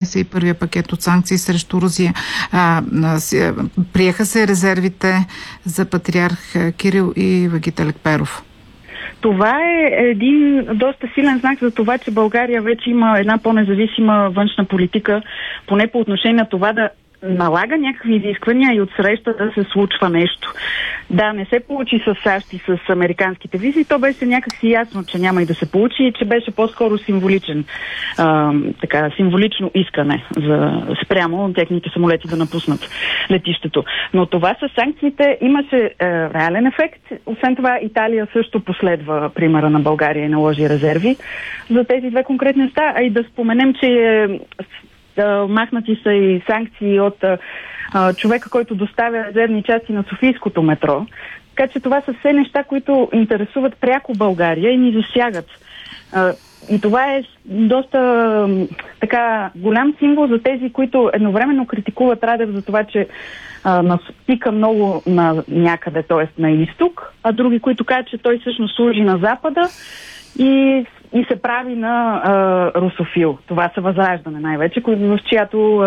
21-я пакет от санкции срещу Русия. Приеха се резервите за патриарх Кирил и Вагит Алекперов. Това е един доста силен знак за това, че България вече има една по-независима външна политика, поне по отношение на това да налага някакви изисквания и отсреща да се случва нещо. Да, не се получи с САЩ и с американските визи, то беше някакси ясно, че няма и да се получи и че беше по-скоро символично искане спрямо техните самолети да напуснат летището. Но това с санкциите имаше реален ефект. Освен това, Италия също последва примера на България и наложи резерви за тези две конкретни неща. А и да споменем, че махнати са и санкции от човека, който доставя резервни части на Софийското метро. Така че това са все неща, които интересуват пряко България и ни засягат. И това е доста голям символ за тези, които едновременно критикуват Радев за това, че настика много на някъде, т.е. на изток, а други, които кажат, че той всъщност служи на Запада и се прави на русофил. Това са Възраждане най-вече, в чиято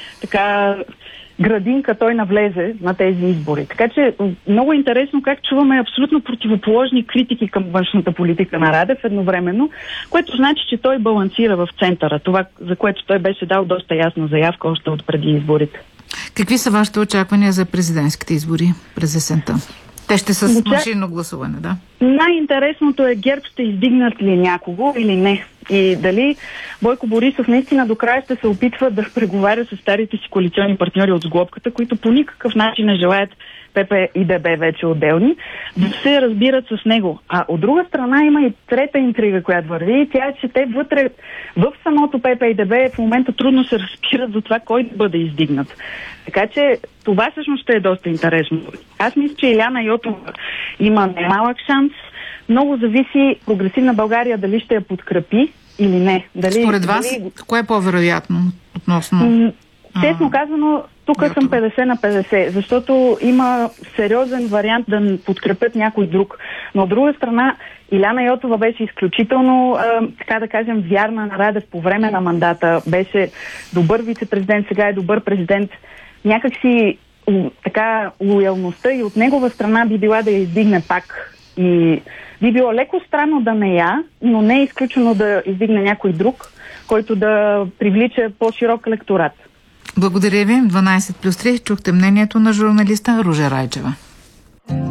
градинка той навлезе на тези избори. Така че много интересно как чуваме абсолютно противоположни критики към външната политика на Радев едновременно, което значи, че той балансира в центъра. Това, за което той беше дал доста ясна заявка още от преди изборите. Какви са вашите очаквания за президентските избори през есента? Те ще са с машинно гласуване, да? Най-интересното е ГЕРБ ще издигнат ли някого или не. И дали Бойко Борисов наистина до края ще се опитва да преговаря с старите си коалиционни партньори от сглобката, които по никакъв начин не желаят ПП и ДБ вече отделни, да се разбират с него. А от друга страна има и трета интрига, която върви, и тя е, че те вътре в самото ПП и ДБ в момента трудно се разбират за това кой да бъде издигнат. Така че това всъщност ще е доста интересно. Аз мисля, че Илияна Йотова има немалък шанс. Много зависи Прогресивна България дали ще я подкрепи или не. Според вас, кое е по-вероятно относно? Честно казано, тук съм 50 на 50, защото има сериозен вариант да подкрепят някой друг. Но от друга страна, Илияна Йотова беше изключително, вярна на Радев по време на мандата. Беше добър вице-президент, сега е добър президент. Някакси лоялността и от негова страна би била да я издигне пак. И би било леко странно да не но не е изключено да издигне някой друг, който да привлича по-широк електорат. Благодаря ви. 12+3 чухте мнението на журналиста Ружа Райчева.